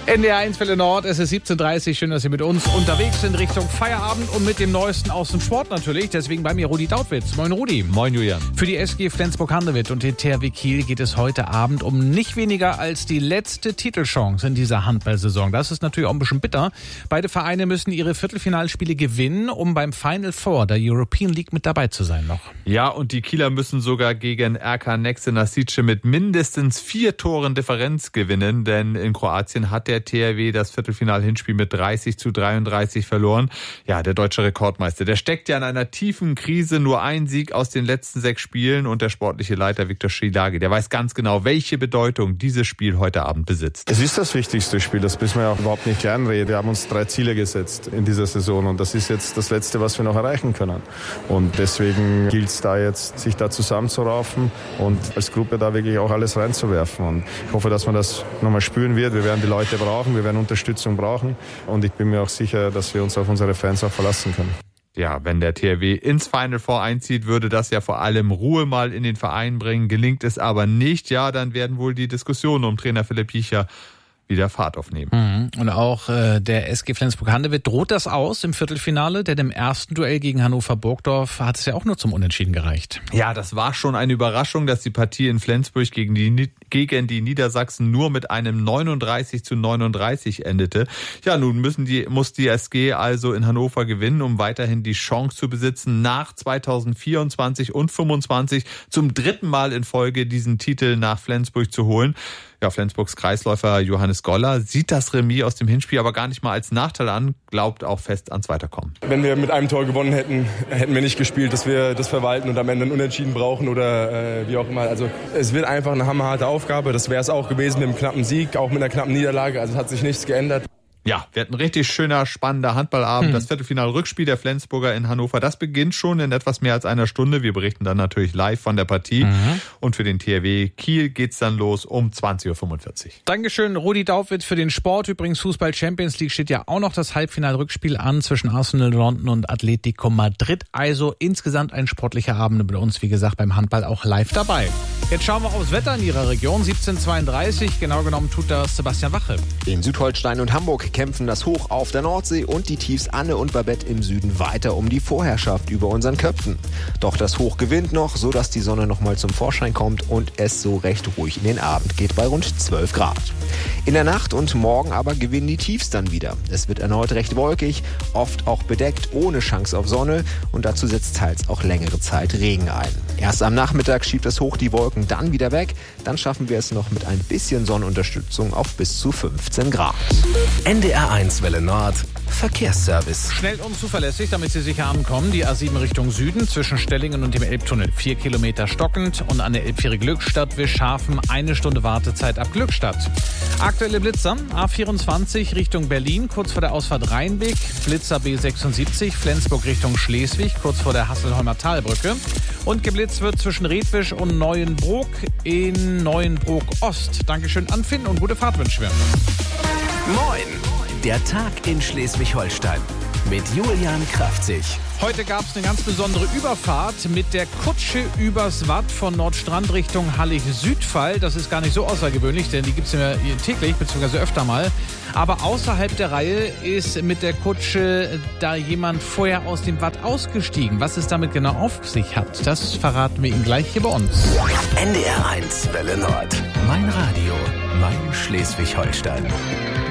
NDR 1 Welle Nord, es ist 17:30 Uhr. Schön, dass Sie mit uns unterwegs sind Richtung Feierabend und mit dem Neuesten aus dem Sport natürlich. Deswegen bei mir Rudi Dautwitz. Moin Rudi. Moin Julian. Für die SG Flensburg-Handewitt und den THW Kiel geht es heute Abend um nicht weniger als die letzte Titelchance in dieser Handballsaison. Das ist natürlich auch ein bisschen bitter. Beide Vereine müssen ihre Viertelfinalspiele gewinnen, um beim Final Four der European League mit dabei zu sein noch. Ja, und die Kieler müssen sogar gegen RK Nexe Nasice mit mindestens 4 Toren Differenz gewinnen, denn in Kroatien hat der THW das Viertelfinal-Hinspiel mit 30:33 verloren. Ja, der deutsche Rekordmeister, der steckt ja in einer tiefen Krise, nur ein Sieg aus den letzten 6 Spielen und der sportliche Leiter Viktor Schielagi, der weiß ganz genau, welche Bedeutung dieses Spiel heute Abend besitzt. Es ist das wichtigste Spiel, das müssen wir ja auch überhaupt nicht kleinreden. Wir haben uns 3 Ziele gesetzt in dieser Saison und das ist jetzt das Letzte, was wir noch erreichen können. Und deswegen gilt es da jetzt, sich da zusammenzuraufen und als Gruppe da wirklich auch alles reinzuwerfen. Und ich hoffe, dass man das nochmal spüren wird. Wir werden die Leute brauchen, wir werden Unterstützung brauchen und ich bin mir auch sicher, dass wir uns auf unsere Fans auch verlassen können. Ja, wenn der THW ins Final Four einzieht, würde das ja vor allem Ruhe mal in den Verein bringen. Gelingt es aber nicht, ja, dann werden wohl die Diskussionen um Trainer Philipp Piecher wieder Fahrt aufnehmen. Und auch der SG Flensburg-Handewitt droht das aus im Viertelfinale, denn im ersten Duell gegen Hannover Burgdorf hat es ja auch nur zum Unentschieden gereicht. Ja, das war schon eine Überraschung, dass die Partie in Flensburg gegen die Niedersachsen nur mit einem 39:39 endete. Ja, nun muss die SG also in Hannover gewinnen, um weiterhin die Chance zu besitzen, nach 2024 und 2025 zum 3. Mal in Folge diesen Titel nach Flensburg zu holen. Ja, Flensburgs Kreisläufer Johannes Goller sieht das Remis aus dem Hinspiel aber gar nicht mal als Nachteil an, glaubt auch fest ans Weiterkommen. Wenn wir mit einem Tor gewonnen hätten, hätten wir nicht gespielt, dass wir das verwalten und am Ende ein Unentschieden brauchen oder wie auch immer. Also es wird einfach eine hammerharte Aufgabe. Das wäre es auch gewesen mit einem knappen Sieg, auch mit einer knappen Niederlage. Also es hat sich nichts geändert. Ja, wir hatten ein richtig schöner, spannender Handballabend. Das Viertelfinal-Rückspiel der Flensburger in Hannover, das beginnt schon in etwas mehr als einer Stunde. Wir berichten dann natürlich live von der Partie. Und für den THW Kiel geht's dann los um 20:45 Uhr. Dankeschön, Rudi Dautwitz für den Sport. Übrigens, Fußball Champions League steht ja auch noch das Halbfinal-Rückspiel an zwischen Arsenal London und Atletico Madrid. Also insgesamt ein sportlicher Abend bei uns, wie gesagt, beim Handball auch live dabei. Jetzt schauen wir aufs Wetter in Ihrer Region. 17:32, genau genommen tut das Sebastian Wache. In Südholstein und Hamburg kämpfen das Hoch auf der Nordsee und die Tiefs Anne und Babette im Süden weiter um die Vorherrschaft über unseren Köpfen. Doch das Hoch gewinnt noch, sodass die Sonne noch mal zum Vorschein kommt und es so recht ruhig in den Abend geht bei rund 12 Grad. In der Nacht und morgen aber gewinnen die Tiefs dann wieder. Es wird erneut recht wolkig, oft auch bedeckt, ohne Chance auf Sonne und dazu setzt teils auch längere Zeit Regen ein. Erst am Nachmittag schiebt das Hoch die Wolken dann wieder weg, dann schaffen wir es noch mit ein bisschen Sonnenunterstützung auf bis zu 15 Grad. NDR 1 Welle Nord Verkehrsservice. Schnell und zuverlässig, damit Sie sicher ankommen. Die A7 Richtung Süden zwischen Stellingen und dem Elbtunnel. 4 Kilometer stockend und an der Elbfähre Glückstadt Wischhafen 1 Stunde Wartezeit ab Glückstadt. Aktuelle Blitzer. A24 Richtung Berlin, kurz vor der Ausfahrt Rheinweg. Blitzer B76 Flensburg Richtung Schleswig, kurz vor der Hasselholmer Talbrücke. Und geblitzt wird zwischen Redwisch und Neuenbrook in Neuenbrook Ost. Dankeschön an Finn und gute Fahrt wünschen wir. Moin! Der Tag in Schleswig-Holstein mit Julian Kraftzig. Heute gab es eine ganz besondere Überfahrt mit der Kutsche übers Watt von Nordstrand Richtung Hallig-Südfall. Das ist gar nicht so außergewöhnlich, denn die gibt es ja täglich bzw. öfter mal. Aber außerhalb der Reihe ist mit der Kutsche da jemand vorher aus dem Watt ausgestiegen. Was es damit genau auf sich hat, das verraten wir Ihnen gleich hier bei uns. NDR 1 Welle Nord. Mein Radio, mein Schleswig-Holstein.